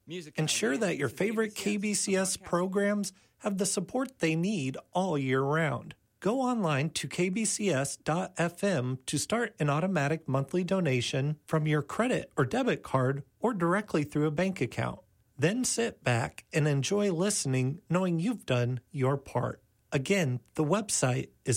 Ensure that your favorite KBCS programs have the support they need all year round. Go online to kbcs.fm to start an automatic monthly donation from your credit or debit card or directly through a bank account. Then sit back and enjoy listening knowing you've done your part. Again, the website is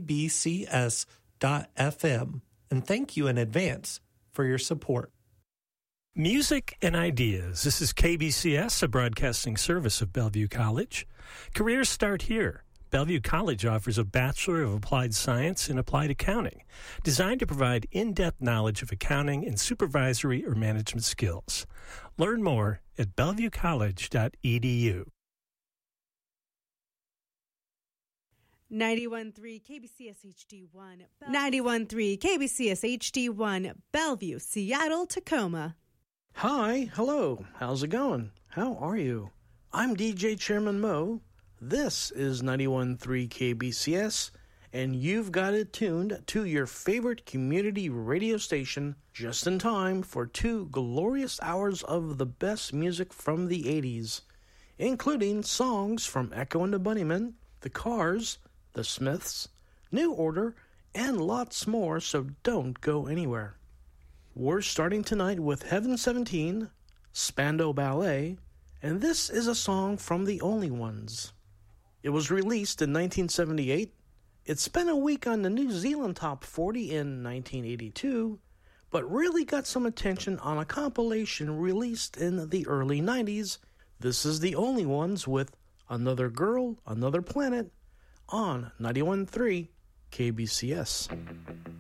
kbcs.fm. And thank you in advance for your support. Music and Ideas. This is KBCS, a broadcasting service of Bellevue College. Careers start here. Bellevue College offers a Bachelor of Applied Science in Applied Accounting, designed to provide in-depth knowledge of accounting and supervisory or management skills. Learn more at bellevuecollege.edu. 91.3 KBCS HD1, 91.3 KBCS HD1, Bellevue, Seattle, Tacoma. Hi, hello, how's it going? How are you? I'm DJ Chairman Mo. This is 91.3 KBCS, and you've got it tuned to your favorite community radio station just in time for 2 glorious hours of the best music from the 80s, including songs from Echo and the Bunnymen, The Cars, The Smiths, New Order, and lots more, so don't go anywhere. We're starting tonight with Heaven 17, Spandau Ballet, and this is a song from The Only Ones. It was released in 1978. It spent a week on the New Zealand Top 40 in 1982, but really got some attention on a compilation released in the early 90s. This is The Only Ones with Another Girl, Another Planet on 91.3 KBCS.